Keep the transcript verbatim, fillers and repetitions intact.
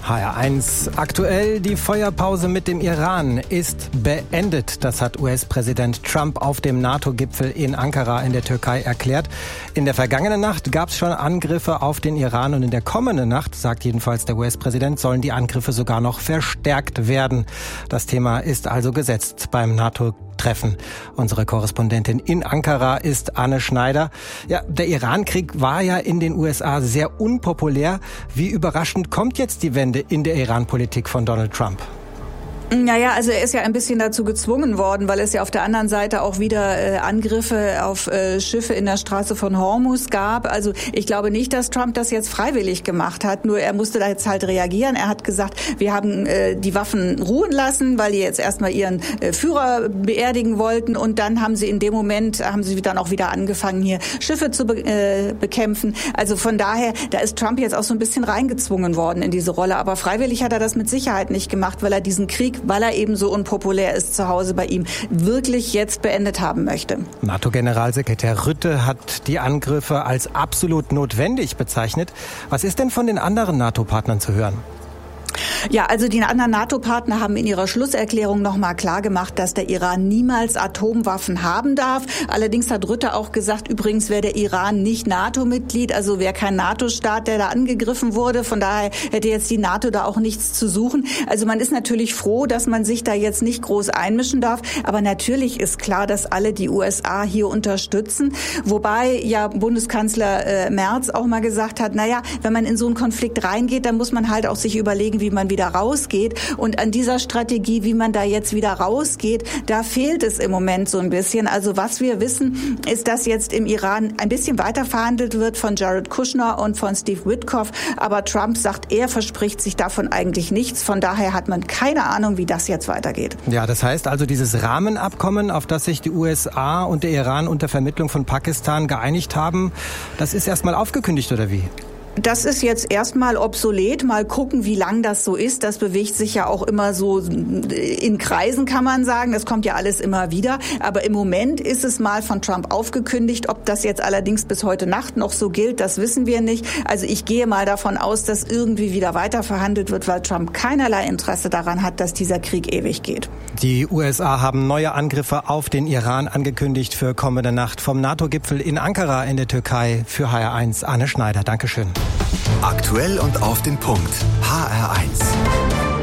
H R eins. Aktuell die Feuerpause mit dem Iran ist beendet. Das hat U S-Präsident Trump auf dem NATO-Gipfel in Ankara in der Türkei erklärt. In der vergangenen Nacht gab es schon Angriffe auf den Iran und in der kommenden Nacht, sagt jedenfalls der U S-Präsident, sollen die Angriffe sogar noch verstärkt werden. Das Thema ist also gesetzt beim NATO-Treffen. Unsere Korrespondentin in Ankara ist Anne Schneider. Ja, der Iran-Krieg war ja in den U S A sehr unpopulär. Wie überraschend kommt jetzt die Wende in der Iran-Politik von Donald Trump? Naja, also er ist ja ein bisschen dazu gezwungen worden, weil es ja auf der anderen Seite auch wieder äh, Angriffe auf äh, Schiffe in der Straße von Hormuz gab. Also ich glaube nicht, dass Trump das jetzt freiwillig gemacht hat. Nur er musste da jetzt halt reagieren. Er hat gesagt, wir haben äh, die Waffen ruhen lassen, weil die jetzt erstmal ihren äh, Führer beerdigen wollten. Und dann haben sie in dem Moment, haben sie dann auch wieder angefangen, hier Schiffe zu be- äh, bekämpfen. Also von daher, da ist Trump jetzt auch so ein bisschen reingezwungen worden in diese Rolle. Aber freiwillig hat er das mit Sicherheit nicht gemacht, weil er diesen Krieg, weil er eben so unpopulär ist zu Hause bei ihm, wirklich jetzt beendet haben möchte. NATO-Generalsekretär Rutte hat die Angriffe als absolut notwendig bezeichnet. Was ist denn von den anderen NATO-Partnern zu hören? Ja, also die anderen NATO-Partner haben in ihrer Schlusserklärung nochmal klargemacht, dass der Iran niemals Atomwaffen haben darf. Allerdings hat Rutte auch gesagt, übrigens wäre der Iran nicht NATO-Mitglied, also wäre kein NATO-Staat, der da angegriffen wurde. Von daher hätte jetzt die NATO da auch nichts zu suchen. Also man ist natürlich froh, dass man sich da jetzt nicht groß einmischen darf. Aber natürlich ist klar, dass alle die U S A hier unterstützen. Wobei ja Bundeskanzler äh, Merz auch mal gesagt hat, naja, wenn man in so einen Konflikt reingeht, dann muss man halt auch sich überlegen, wie man wieder rausgeht. Und an dieser Strategie, wie man da jetzt wieder rausgeht, da fehlt es im Moment so ein bisschen. Also was wir wissen, ist, dass jetzt im Iran ein bisschen weiter verhandelt wird von Jared Kushner und von Steve Witkoff. Aber Trump sagt, er verspricht sich davon eigentlich nichts. Von daher hat man keine Ahnung, wie das jetzt weitergeht. Ja, das heißt also, dieses Rahmenabkommen, auf das sich die U S A und der Iran unter Vermittlung von Pakistan geeinigt haben, das ist erstmal aufgekündigt, oder wie? Das ist jetzt erstmal obsolet. Mal gucken, wie lang das so ist. Das bewegt sich ja auch immer so in Kreisen, kann man sagen. Das kommt ja alles immer wieder. Aber im Moment ist es mal von Trump aufgekündigt. Ob das jetzt allerdings bis heute Nacht noch so gilt, das wissen wir nicht. Also ich gehe mal davon aus, dass irgendwie wieder weiter verhandelt wird, weil Trump keinerlei Interesse daran hat, dass dieser Krieg ewig geht. Die U S A haben neue Angriffe auf den Iran angekündigt für kommende Nacht. Vom NATO-Gipfel in Ankara in der Türkei für H R eins. Anne Schneider, Dankeschön. Aktuell und auf den Punkt. H R eins.